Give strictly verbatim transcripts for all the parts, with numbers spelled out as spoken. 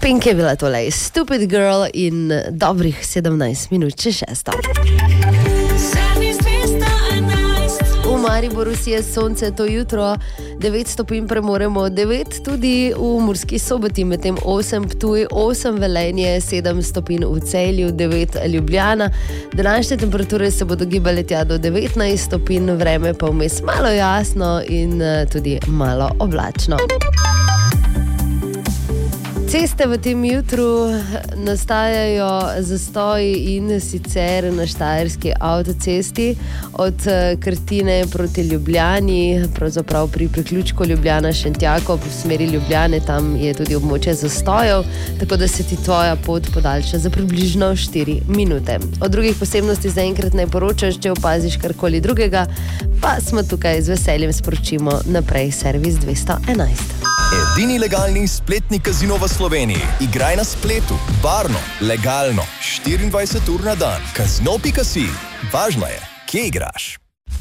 Pink je bila tole, Stupid Girl in dobrih sedemnajst minut čez šesto. V Mariboru si je sonce to jutro, devet stopinj premoremo, devet tudi v Murski Soboti, medtem osem Ptuj, osem Velenje, sedem stopinj v Celju, devet Ljubljana. Današnje temperature se bodo gibale tja do devetnajst stopinj, vreme pa vmes malo jasno in tudi malo oblačno. Ceste v tem jutru nastajajo zastoji in sicer na štajerski avtocesti od Krtine proti Ljubljani, pravzaprav pri priključku Ljubljana-Šentjakov v smeri Ljubljane, tam je tudi območje zastojev, tako da se ti tvoja pot podaljša za približno štiri minute. O drugih posebnosti zaenkrat ne poročaš, če opaziš karkoli drugega, pa smo tukaj z veseljem sporočimo naprej servis dvesto enajst. Edini legalni spletni kazino v Sloveniji. Igraj na spletu, varno, legalno, štiriindvajset ur na dan. Kazino pika si. Važno je, kje igraš.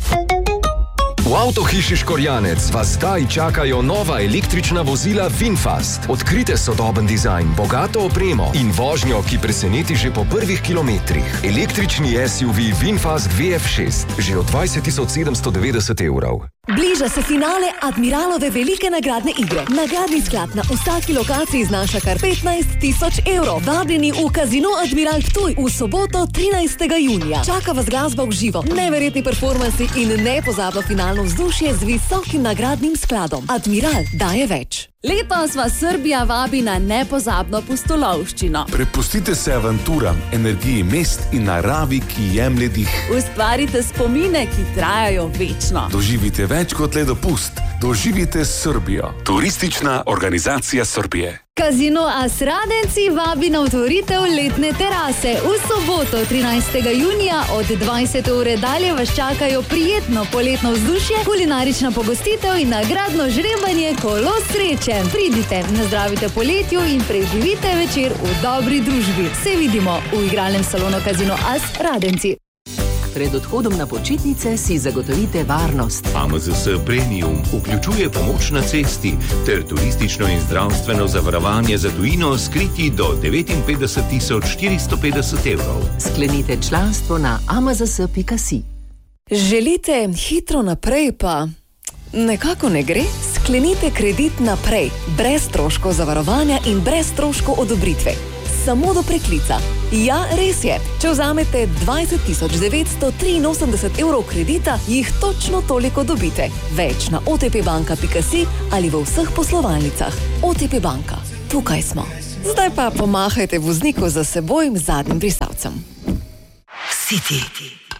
V Avtohiši Škorjanec vas zdaj čakajo nova električna vozila VinFast. Odkrite sodoben dizajn, bogato opremo in vožnjo, ki preseneti že po prvih kilometrih. Električni S U V VinFast V F šest, že od dvajset tisoč sedemsto devetdeset evrov. Bliža se finale Admiralove velike nagradne igre. Nagradni sklad na vsaki lokaciji znaša kar petnajst tisoč evrov. Vabljeni v Kazino Admiral Ptuj v soboto trinajstega junija. Čaka vas glasba v živo, neverjetni performansi in nepozabno finalno vzdušje z visokim nagradnim skladom. Admiral daje več. Letos vas Srbija vabi na nepozabno pustolovščino. Prepustite se avanturam, energiji mest in naravi, ki jemlje dih. Ustvarite spomine, ki trajajo večno. Doživite več kot le dopust. Doživite Srbijo. Turistična organizacija Srbije. Kazino As Radenci vabi na otvoritev letne terase. V soboto trinajstega junija od dvajsete ure dalje vas čakajo prijetno poletno vzdušje, kulinarična pogostitev in nagradno žrebanje Kolo sreče. Pridite, nazdravite poletju in preživite večer v dobri družbi. Se vidimo v igralnem salonu Kazino As Radenci. Pred odhodom na počitnice si zagotovite varnost. A M Z S Premium vključuje pomoč na cesti ter turistično in zdravstveno zavarovanje za tujino skriti do devetinpetdeset tisoč štiristo petdeset evrov. Sklenite članstvo na a m z s pika si. Želite hitro naprej, pa nekako ne gre? Sklenite kredit naprej, brez stroškov zavarovanja in brez stroškov odobritve. Samo do preklica. Ja, res je. Če vzamete dvajset tisoč devetsto triinosemdeset evrov kredita, jih točno toliko dobite. Več na o t p banka pika si ali v vseh poslovalnicah. O T P banka. Tukaj smo. Zdaj pa pomahajte vozniku za seboj zadnjim brisalcem. City.